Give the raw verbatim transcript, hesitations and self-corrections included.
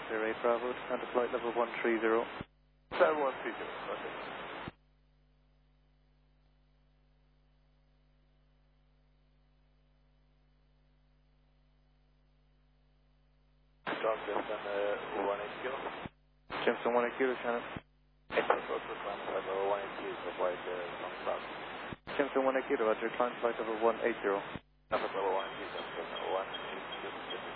Sierra eight Bravo, descend to flight level one three zero. seven one three zero, okay. John Jameson uh, one eight zero. Jameson one eight zero, Shannon. Exit road for climb flight level one eight zero, avoid uh, long stop. Jameson one eight zero, Roger, climb flight level one eight zero. Number level one eight zero, level one eight zero.